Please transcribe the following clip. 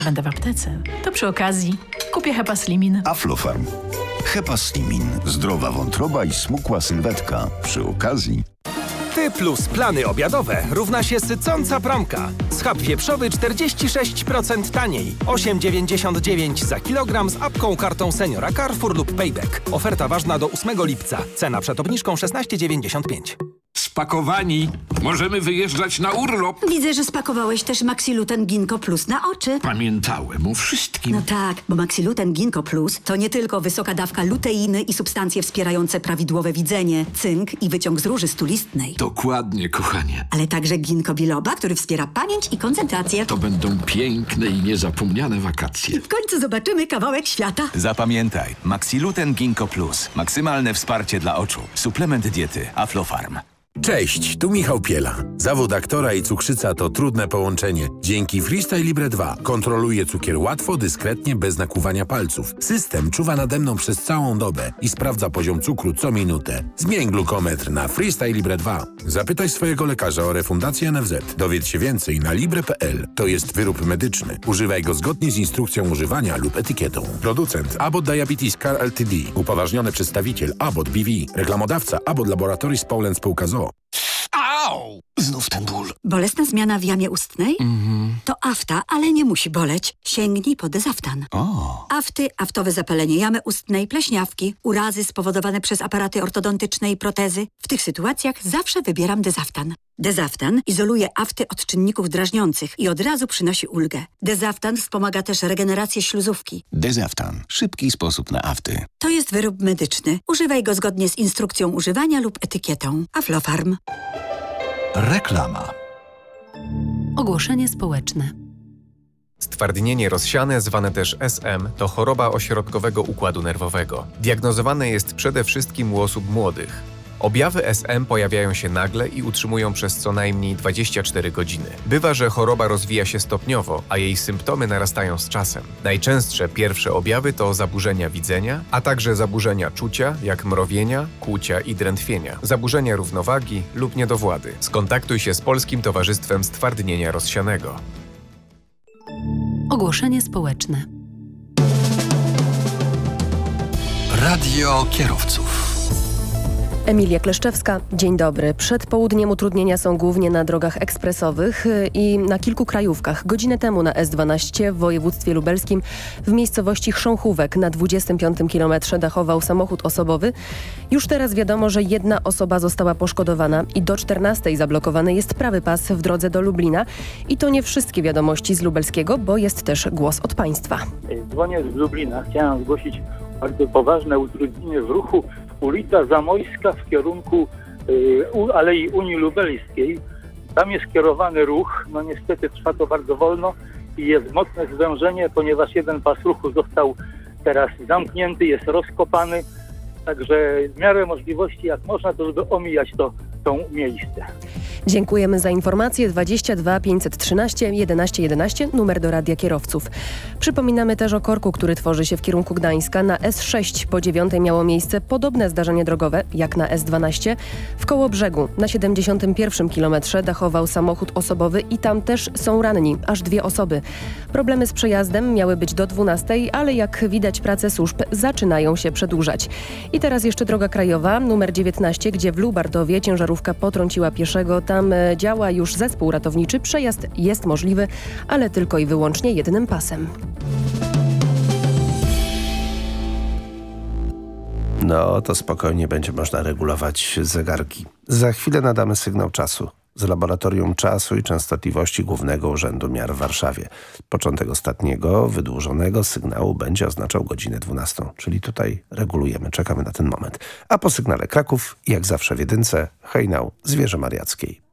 będę w aptece, to przy okazji kupię Hepaslimin. Aflofarm. Hepaslimin. Zdrowa wątroba i smukła sylwetka. Przy okazji... Ty plus plany obiadowe równa się sycąca promka. Schab wieprzowy 46% taniej. 8,99 za kilogram z apką, kartą seniora Carrefour lub Payback. Oferta ważna do 8 lipca. Cena przed obniżką 16,95. Spakowani. Możemy wyjeżdżać na urlop. Widzę, że spakowałeś też Maxiluten Ginkgo Plus na oczy. Pamiętałem o wszystkim. No tak, bo Maxiluten Ginkgo Plus to nie tylko wysoka dawka luteiny i substancje wspierające prawidłowe widzenie, cynk i wyciąg z róży stulistnej. Dokładnie, kochanie. Ale także ginkgo biloba, który wspiera pamięć i koncentrację. To będą piękne i niezapomniane wakacje. W końcu zobaczymy kawałek świata. Zapamiętaj, Maxiluten Ginkgo Plus. Maksymalne wsparcie dla oczu. Suplement diety Aflofarm. Cześć, tu Michał Piela. Zawód aktora i cukrzyca to trudne połączenie. Dzięki Freestyle Libre 2 kontroluję cukier łatwo, dyskretnie, bez nakłuwania palców. System czuwa nade mną przez całą dobę i sprawdza poziom cukru co minutę. Zmień glukometr na Freestyle Libre 2. Zapytaj swojego lekarza o refundację NFZ. Dowiedz się więcej na libre.pl. To jest wyrób medyczny. Używaj go zgodnie z instrukcją używania lub etykietą. Producent Abbott Diabetes Care Ltd. Upoważniony przedstawiciel Abbott BV. Reklamodawca Abbott Laboratories Poland Spółka z o.o. Au! Znów ten ból. Bolesna zmiana w jamie ustnej? To afta, ale nie musi boleć. Sięgnij po Dezaftan. Afty, aftowe zapalenie jamy ustnej, pleśniawki, urazy spowodowane przez aparaty ortodontyczne i protezy. W tych sytuacjach zawsze wybieram Dezaftan. Dezaftan izoluje afty od czynników drażniących i od razu przynosi ulgę. Dezaftan wspomaga też regenerację śluzówki. Dezaftan. Szybki sposób na afty. To jest wyrób medyczny. Używaj go zgodnie z instrukcją używania lub etykietą. Aflofarm. Reklama. Ogłoszenie społeczne. Stwardnienie rozsiane, zwane też SM, to choroba ośrodkowego układu nerwowego. Diagnozowane jest przede wszystkim u osób młodych. Objawy SM pojawiają się nagle i utrzymują przez co najmniej 24 godziny. Bywa, że choroba rozwija się stopniowo, a jej symptomy narastają z czasem. Najczęstsze pierwsze objawy to zaburzenia widzenia, a także zaburzenia czucia, jak mrowienia, kłucia i drętwienia, zaburzenia równowagi lub niedowłady. Skontaktuj się z Polskim Towarzystwem Stwardnienia Rozsianego. Ogłoszenie społeczne. Radio kierowców. Emilia Kleszczewska, dzień dobry. Przed południem utrudnienia są głównie na drogach ekspresowych i na kilku krajówkach. Godzinę temu na S12 w województwie lubelskim w miejscowości Chrząchówek na 25 kilometrze dachował samochód osobowy. Już teraz wiadomo, że jedna osoba została poszkodowana i do 14 zablokowany jest prawy pas w drodze do Lublina. I to nie wszystkie wiadomości z lubelskiego, bo jest też głos od państwa. Dzwonię z Lublina. Chciałem zgłosić bardzo poważne utrudnienie w ruchu. Ulica Zamojska w kierunku Alei Unii Lubelskiej. Tam jest kierowany ruch, no niestety trwa to bardzo wolno i jest mocne zwężenie, ponieważ jeden pas ruchu został teraz zamknięty, jest rozkopany, także w miarę możliwości jak można, to żeby omijać to miejsce. Dziękujemy za informację. 22 513 11 11, numer do Radia Kierowców. Przypominamy też o korku, który tworzy się w kierunku Gdańska. Na S6 po 9 miało miejsce podobne zdarzenie drogowe jak na S12. W Kołobrzegu na 71 kilometrze dachował samochód osobowy i tam też są ranni, aż 2 osoby. Problemy z przejazdem miały być do 12, ale jak widać prace służb zaczynają się przedłużać. I teraz jeszcze droga krajowa, numer 19, gdzie w Lubardowie ciężarówka potrąciła pieszego. Tam działa już zespół ratowniczy. Przejazd jest możliwy, ale tylko i wyłącznie jednym pasem. No, to spokojnie będzie można regulować zegarki. Za chwilę nadamy sygnał czasu z Laboratorium Czasu i Częstotliwości Głównego Urzędu Miar w Warszawie. Początek ostatniego, wydłużonego sygnału będzie oznaczał godzinę 12, czyli tutaj regulujemy, czekamy na ten moment. A po sygnale Kraków, jak zawsze w jedynce, hejnał z Wieży Mariackiej.